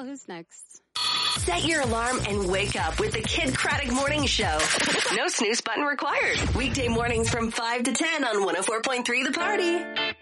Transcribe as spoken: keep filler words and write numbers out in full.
well, who's next? Set your alarm and wake up with the Kid Craddock Morning Show. No snooze button required. Weekday mornings from five to ten on one oh four point three The Party.